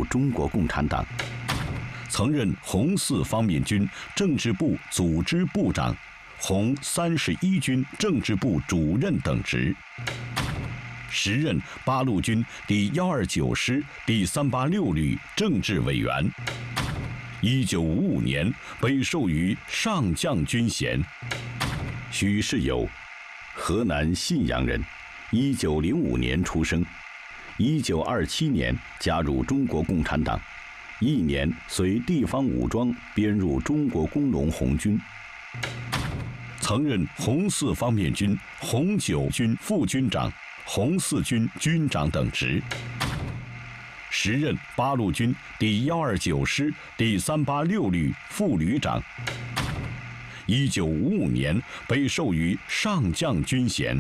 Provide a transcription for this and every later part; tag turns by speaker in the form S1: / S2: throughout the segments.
S1: 入中国共产党，曾任红四方面军政治部组织部长、红31军政治部主任等职，时任八路军第129师第386旅政治委员。1955年被授予上将军衔。许世友，河南信阳人，1905年出生，1927年加入中国共产党，1年随地方武装编入中国工农红军，曾任红四方面军红9军副军长、红4军军长等职，时任八路军第129师第386旅副旅长。1955年被授予上将军衔。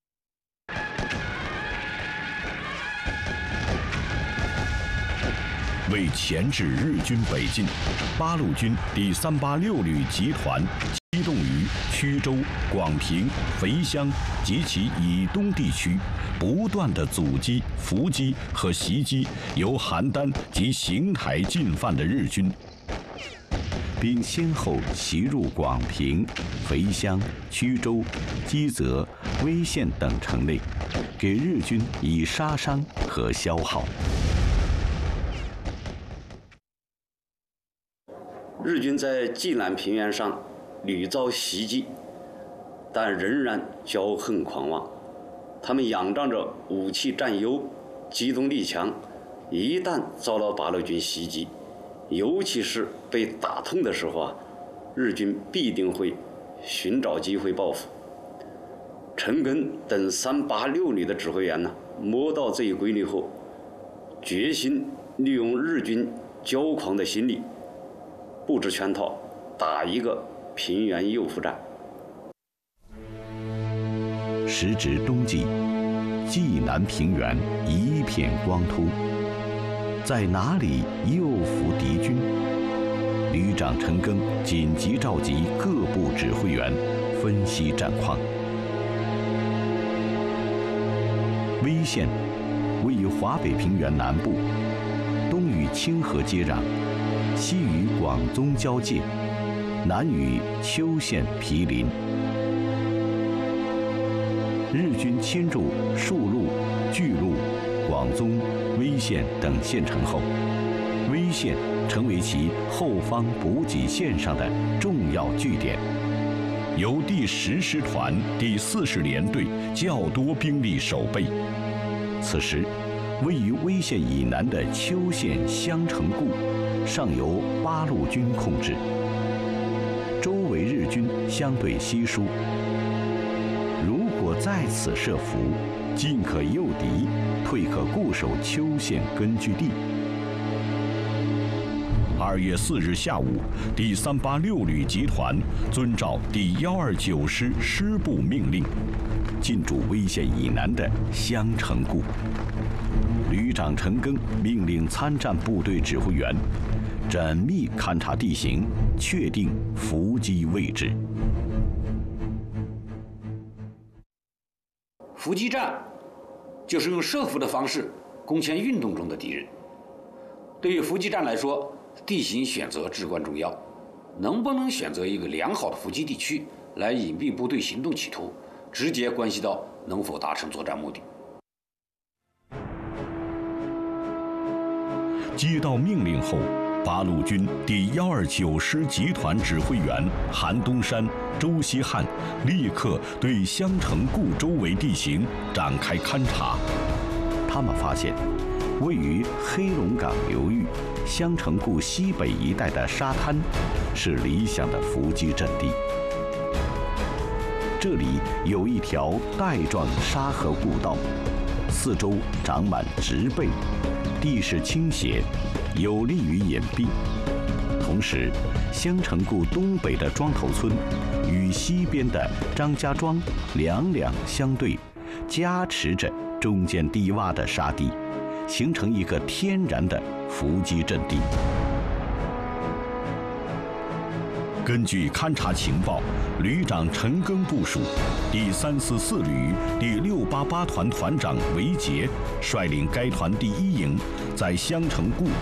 S1: 为钳制日军北进，八路军第386旅集团机动于曲周、广平、肥乡及其以东地区，不断地阻击、伏击和袭击由邯郸及邢台进犯的日军，并先后袭入广平、肥乡、曲周、基泽、威县等城内，给日军以杀伤和消耗。
S2: 日军在济南平原上屡遭袭击，但仍然骄横狂妄。他们仰仗着武器占优、机动力强，一旦遭到八路军袭击，尤其是被打痛的时候啊，日军必定会寻找机会报复。陈赓等386旅的指挥员呢，摸到这一规律后，决心利用日军骄狂的心理，布置圈套，打一个平原诱伏战。
S1: 时值冬季，济南平原一片光秃，在哪里诱伏敌军？旅长陈赓紧急召集各部指挥员，分析战况。威县位于华北平原南部，东与清河接壤，西与广宗交界，南与丘县毗邻。日军侵入树路、巨鹿、广宗、威县等县城后，威县成为其后方补给线上的重要据点，由第10师团第40联队较多兵力守备。此时，位于威县以南的丘县襄城固尚由八路军控制，周围日军相对稀疏。如果在此设伏，进可诱敌，退可固守丘县根据地。2月4日下午，第386旅集团遵照第129师师部命令，进驻威县以南的襄城固。旅长陈赓命令参战部队指挥员缜密勘察地形，确定伏击位置。
S3: 伏击战就是用设伏的方式攻陷运动中的敌人。对于伏击战来说，地形选择至关重要。能不能选择一个良好的伏击地区来隐蔽部队行动企图，直接关系到能否达成作战目的。
S1: 接到命令后，八路军第129师集团指挥员韩东山、周锡汉立刻对襄城固周围地形展开勘察。他们发现，位于黑龙岗流域襄城固西北一带的沙滩是理想的伏击阵地。这里有一条带状沙河固道，四周长满植被，地势倾斜，有利于隐蔽。同时，襄城固东北的庄头村与西边的张家庄两两相对，加持着中间低洼的沙地，形成一个天然的伏击阵地。根据勘察情报，旅长陈赓部署第344旅第688团团长韦杰率领该团第1营，在襄城固